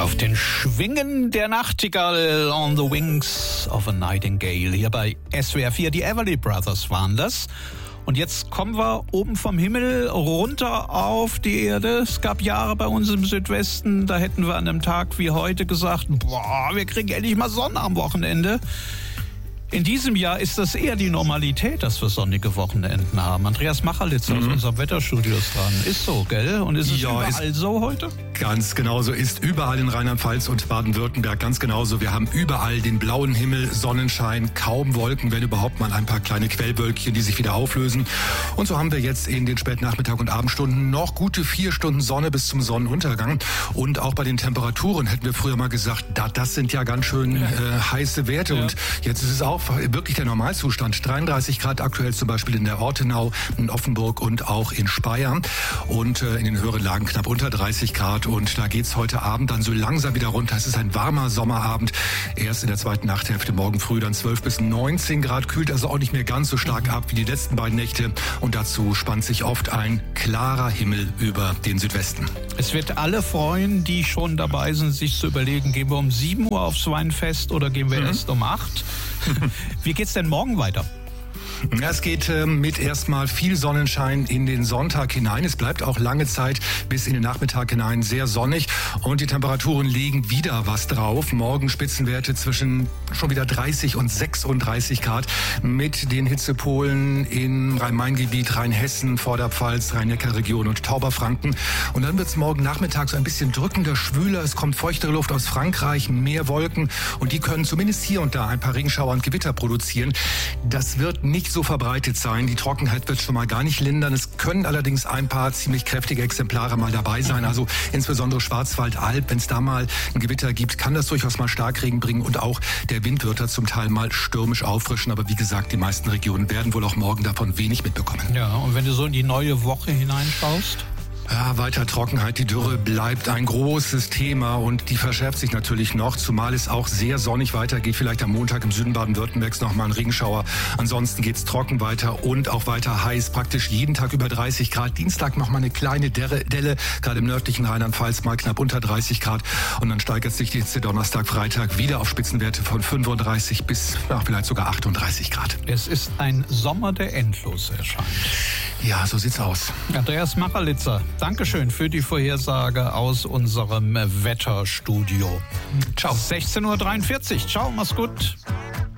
Auf den Schwingen der Nachtigall, on the wings of a nightingale. Hier bei SWR 4, die Everly Brothers waren das. Und jetzt kommen wir oben vom Himmel runter auf die Erde. Es gab Jahre bei uns im Südwesten, da hätten wir an einem Tag wie heute gesagt, boah, wir kriegen endlich mal Sonne am Wochenende. In diesem Jahr ist das eher die Normalität, dass wir sonnige Wochenenden haben. Andreas Machalitz aus unserem Wetterstudio ist dran. Ist so, gell? Und ist es überall so heute? Ganz genauso ist überall in Rheinland-Pfalz und Baden-Württemberg ganz genauso. Wir haben überall den blauen Himmel, Sonnenschein, kaum Wolken, wenn überhaupt mal ein paar kleine Quellwölkchen, die sich wieder auflösen. Und so haben wir jetzt in den Spätnachmittag- und Abendstunden noch gute 4 Stunden Sonne bis zum Sonnenuntergang. Und auch bei den Temperaturen hätten wir früher mal gesagt, das sind ja ganz schön heiße Werte. Ja. Und jetzt ist es auch wirklich der Normalzustand. 33 Grad aktuell zum Beispiel in der Ortenau, in Offenburg und auch in Speyer. Und in den höheren Lagen knapp unter 30 Grad. Und da geht's heute Abend dann so langsam wieder runter. Es ist ein warmer Sommerabend. Erst in der zweiten Nachthälfte morgen früh dann 12 bis 19 Grad. Kühlt also auch nicht mehr ganz so stark ab wie die letzten beiden Nächte. Und dazu spannt sich oft ein klarer Himmel über den Südwesten. Es wird alle freuen, die schon dabei sind, sich zu überlegen, gehen wir um 7 Uhr aufs Weinfest oder gehen wir erst um 8? Wie geht's denn morgen weiter? Es geht mit erstmal viel Sonnenschein in den Sonntag hinein. Es bleibt auch lange Zeit bis in den Nachmittag hinein sehr sonnig und die Temperaturen legen wieder was drauf. Morgen Spitzenwerte zwischen schon wieder 30 und 36 Grad mit den Hitzepolen im Rhein-Main-Gebiet, Rheinhessen, Vorderpfalz, Rhein-Neckar-Region und Tauberfranken. Und dann wird es morgen Nachmittag so ein bisschen drückender, schwüler. Es kommt feuchtere Luft aus Frankreich, mehr Wolken und die können zumindest hier und da ein paar Regenschauer und Gewitter produzieren. Das wird nicht so verbreitet sein. Die Trockenheit wird schon mal gar nicht lindern. Es können allerdings ein paar ziemlich kräftige Exemplare mal dabei sein. Also insbesondere Schwarzwaldalb, wenn es da mal ein Gewitter gibt, kann das durchaus mal Starkregen bringen und auch der Wind wird da zum Teil mal stürmisch auffrischen. Aber wie gesagt, die meisten Regionen werden wohl auch morgen davon wenig mitbekommen. Ja, und wenn du so in die neue Woche hineinschaust? Ja, weiter Trockenheit. Die Dürre bleibt ein großes Thema und die verschärft sich natürlich noch, zumal es auch sehr sonnig weitergeht. Vielleicht am Montag im Süden Baden-Württembergs nochmal ein Regenschauer. Ansonsten geht's trocken weiter und auch weiter heiß. Praktisch jeden Tag über 30 Grad. Dienstag nochmal eine kleine Delle, gerade im nördlichen Rheinland-Pfalz mal knapp unter 30 Grad. Und dann steigert sich die Hitze Donnerstag, Freitag wieder auf Spitzenwerte von 35 bis vielleicht sogar 38 Grad. Es ist ein Sommer, der endlos erscheint. Ja, so sieht's aus. Andreas Machalitzer, Dankeschön für die Vorhersage aus unserem Wetterstudio. Ciao. 16:43 Uhr. Ciao, mach's gut.